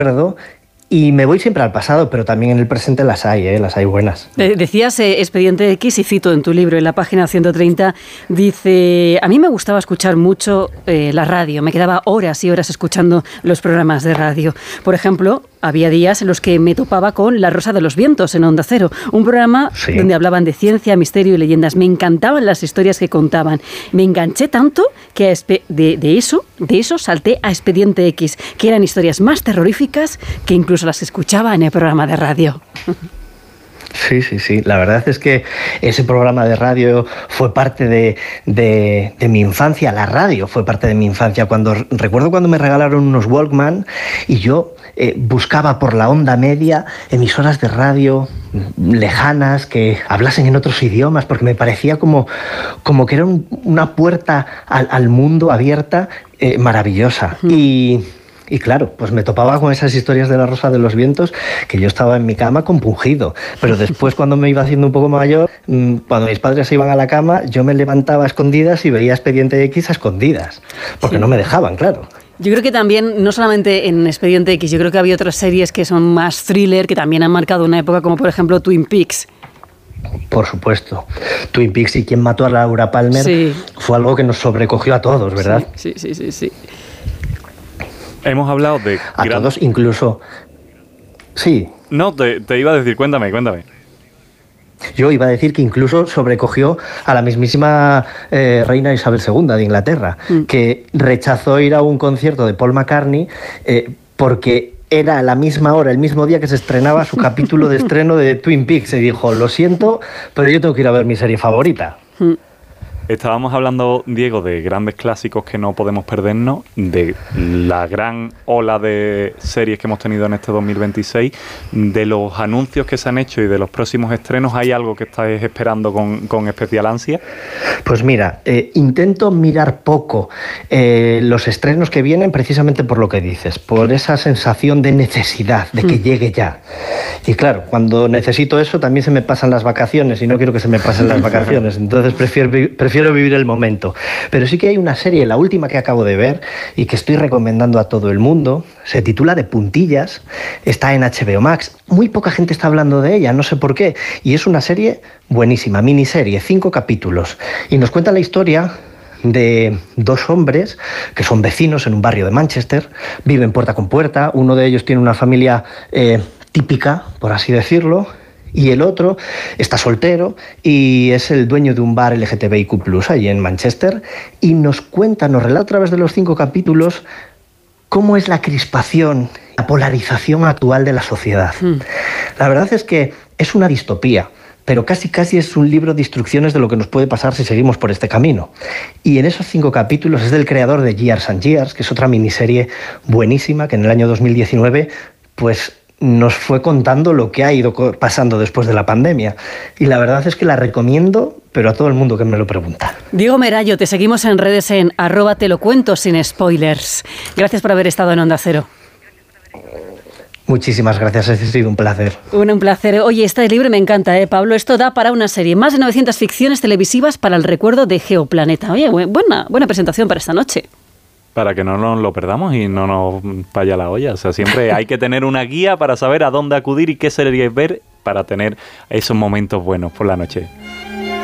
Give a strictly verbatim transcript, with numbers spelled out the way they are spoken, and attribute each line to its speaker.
Speaker 1: recuerdo. Y me voy siempre al pasado, pero también en el presente las hay, ¿eh? Las hay buenas.
Speaker 2: Decías eh, Expediente X, y cito en tu libro, en la página ciento treinta, dice: a mí me gustaba escuchar mucho eh, la radio, me quedaba horas y horas escuchando los programas de radio. Por ejemplo, había días en los que me topaba con La Rosa de los Vientos en Onda Cero, un programa sí. donde hablaban de ciencia, misterio y leyendas. Me encantaban las historias que contaban. Me enganché tanto que a espe- de, de, eso, de eso salté a Expediente X, que eran historias más terroríficas que incluso las escuchaba en el programa de radio.
Speaker 1: Sí, sí, sí. La verdad es que ese programa de radio fue parte de, de, de mi infancia. La radio fue parte de mi infancia. Cuando recuerdo cuando me regalaron unos Walkman y yo eh, buscaba por la onda media emisoras de radio lejanas que hablasen en otros idiomas, porque me parecía como, como que era un, una puerta al, al mundo abierta eh, maravillosa. Mm. Y... Y claro, pues me topaba con esas historias de La Rosa de los Vientos, que yo estaba en mi cama compungido. Pero después, cuando me iba haciendo un poco mayor, cuando mis padres se iban a la cama, yo me levantaba a escondidas y veía Expediente X a escondidas, porque sí. no me dejaban, claro.
Speaker 2: Yo creo que también, no solamente en Expediente X, yo creo que había otras series que son más thriller, que también han marcado una época, como por ejemplo Twin Peaks.
Speaker 1: Por supuesto. Twin Peaks y Quién mató a Laura Palmer sí. fue algo que nos sobrecogió a todos, ¿verdad?
Speaker 2: Sí, sí, sí, sí. sí.
Speaker 3: Hemos hablado de...
Speaker 1: A gran... todos, incluso... Sí.
Speaker 3: No, te, te iba a decir, cuéntame, cuéntame.
Speaker 1: Yo iba a decir que incluso sobrecogió a la mismísima eh, reina Isabel segunda de Inglaterra, mm. que rechazó ir a un concierto de Paul McCartney eh, porque era a la misma hora, el mismo día que se estrenaba su capítulo de estreno de Twin Peaks. Y dijo, lo siento, pero yo tengo que ir a ver mi serie favorita. Mm.
Speaker 3: Estábamos hablando, Diego, de grandes clásicos que no podemos perdernos, de la gran ola de series que hemos tenido en este dos mil veintiséis, de los anuncios que se han hecho y de los próximos estrenos. ¿Hay algo que estáis esperando con, con especial ansia?
Speaker 1: Pues mira, eh, intento mirar poco eh, los estrenos que vienen, precisamente por lo que dices, por esa sensación de necesidad, de que mm. llegue ya. Y claro, cuando necesito eso también se me pasan las vacaciones y no quiero que se me pasen las vacaciones, entonces prefiero, prefiero vivir el momento. Pero sí que hay una serie, la última que acabo de ver y que estoy recomendando a todo el mundo, se titula De Puntillas, está en H B O Max, muy poca gente está hablando de ella, no sé por qué, y es una serie buenísima, miniserie, cinco capítulos, y nos cuenta la historia de dos hombres que son vecinos en un barrio de Manchester, viven puerta con puerta, uno de ellos tiene una familia eh, típica, por así decirlo, y el otro está soltero y es el dueño de un bar L G T B I Q plus, allí en Manchester, y nos cuenta, nos relata a través de los cinco capítulos cómo es la crispación, la polarización actual de la sociedad. Mm. La verdad es que es una distopía, pero casi casi es un libro de instrucciones de lo que nos puede pasar si seguimos por este camino. Y en esos cinco capítulos es del creador de Years and Years, que es otra miniserie buenísima que en el año dos mil diecinueve pues nos fue contando lo que ha ido pasando después de la pandemia. Y la verdad es que la recomiendo, pero a todo el mundo que me lo pregunta.
Speaker 2: Diego Merallo, te seguimos en redes en arroba te lo cuento sin spoilers. Gracias por haber estado en Onda Cero.
Speaker 1: Muchísimas gracias, ha sido un placer.
Speaker 2: Un, un placer. Oye, este libro me encanta, ¿eh, Pablo? Esto da para una serie. Más de novecientas ficciones televisivas para el recuerdo de Geoplaneta. Oye, buena, buena presentación para esta noche.
Speaker 3: Para que no nos lo perdamos y no nos vaya la olla. O sea, siempre hay que tener una guía para saber a dónde acudir y qué series ver para tener esos momentos buenos por la noche.